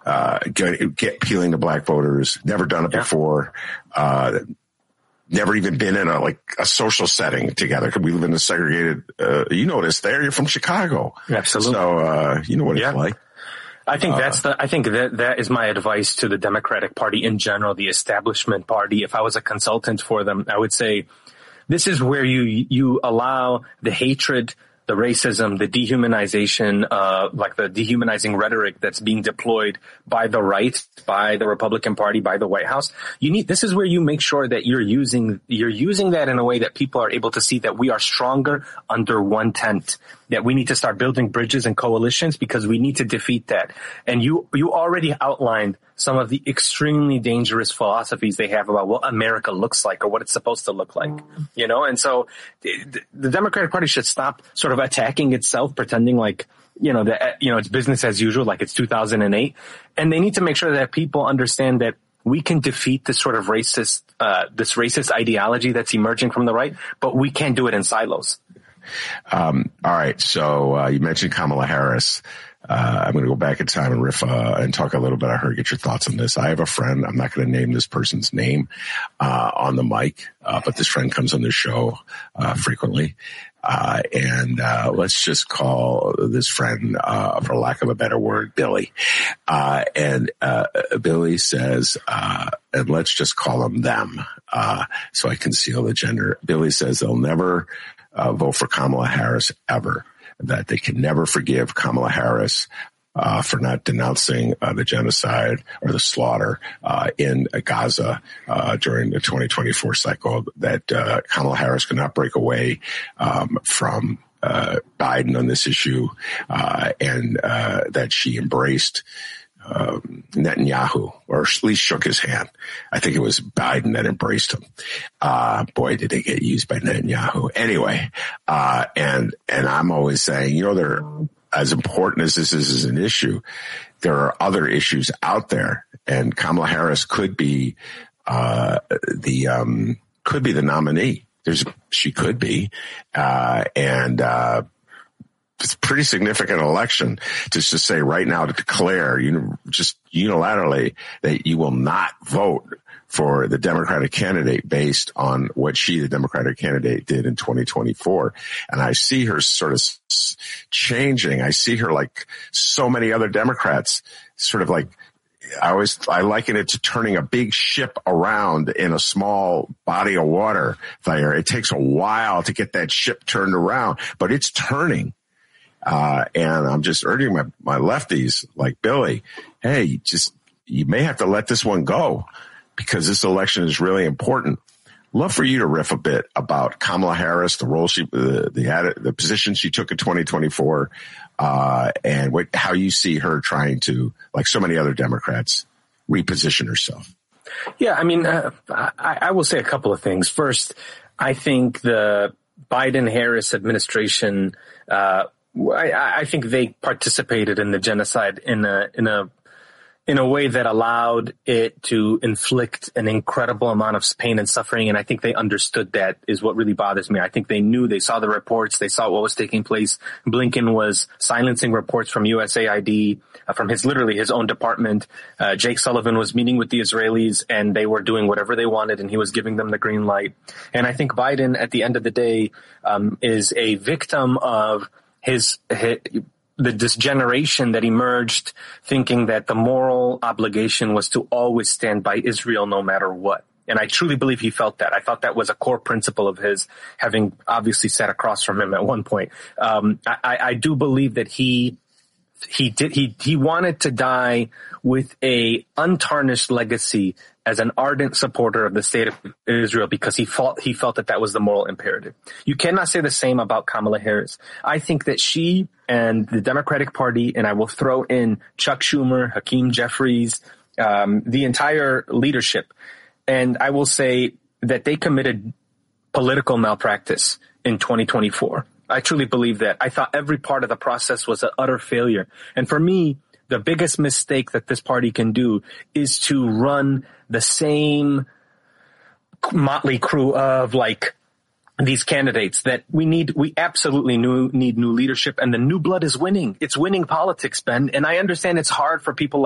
get peeling to black voters. Never done it before. Never even been in a social setting together. We live in a segregated, you know this there. You're from Chicago. Absolutely. So, you know what it's like. I think that is my advice to the Democratic Party in general, the establishment party. If I was a consultant for them, I would say this is where you allow the hatred, the racism, the dehumanization, like the dehumanizing rhetoric that's being deployed by the right, by the Republican Party, by the White House. This is where you make sure that you're using that in a way that people are able to see that we are stronger under one tent, that we need to start building bridges and coalitions because we need to defeat that. And you already outlined some of the extremely dangerous philosophies they have about what America looks like or what it's supposed to look like, you know? And so the Democratic Party should stop sort of attacking itself, pretending like, it's business as usual, like it's 2008. And they need to make sure that people understand that we can defeat this sort of racist ideology that's emerging from the right, but we can't do it in silos. All right. So, you mentioned Kamala Harris. I'm going to go back in time and riff, and talk a little bit. I heard, get your thoughts on this. I have a friend. I'm not going to name this person's name, on the mic, but this friend comes on the show, frequently. And let's just call this friend, for lack of a better word, Billy. And Billy says, and let's just call them them, so I conceal the gender. Billy says they'll never, vote for Kamala Harris ever. That they can never forgive Kamala Harris for not denouncing the genocide or the slaughter in Gaza during the 2024 cycle. That Kamala Harris could not break away from Biden on this issue, and that she embraced Netanyahu, or at least shook his hand. I think it was Biden that embraced him. Boy, did they get used by Netanyahu. Anyway, and I'm always saying, they're as important as this is an issue. There are other issues out there, and Kamala Harris could be the nominee. She could be, and it's a pretty significant election to just say right now, to declare just unilaterally that you will not vote for the Democratic candidate based on what the Democratic candidate, did in 2024. And I see her sort of changing. I see her like so many other Democrats, sort of like, I liken it to turning a big ship around in a small body of water there. It takes a while to get that ship turned around, but it's turning. And I'm just urging my lefties like Billy, hey, you may have to let this one go because this election is really important. Love for you to riff a bit about Kamala Harris, the role the position she took in 2024, and how you see her trying to, like so many other Democrats, reposition herself. Yeah, I mean, I will say a couple of things. First, I think the Biden-Harris administration, I think they participated in the genocide in a way that allowed it to inflict an incredible amount of pain and suffering. And I think they understood that is what really bothers me. I think they saw the reports, they saw what was taking place. Blinken was silencing reports from USAID, from his own department. Jake Sullivan was meeting with the Israelis and they were doing whatever they wanted and he was giving them the green light. And I think Biden at the end of the day, is a victim of this generation that emerged thinking that the moral obligation was to always stand by Israel no matter what. And I truly believe he felt that. I thought that was a core principle of his, having obviously sat across from him at one point. I do believe that he wanted to die with a untarnished legacy as an ardent supporter of the state of Israel because he felt that was the moral imperative. You cannot say the same about Kamala Harris. I think that she and the Democratic Party, and I will throw in Chuck Schumer, Hakeem Jeffries, the entire leadership, and I will say that they committed political malpractice in 2024. I truly believe that. I thought every part of the process was an utter failure. And for me, the biggest mistake that this party can do is to run the same motley crew of like these candidates that we absolutely need new leadership, and the new blood is winning. It's winning politics, Ben. And I understand it's hard for people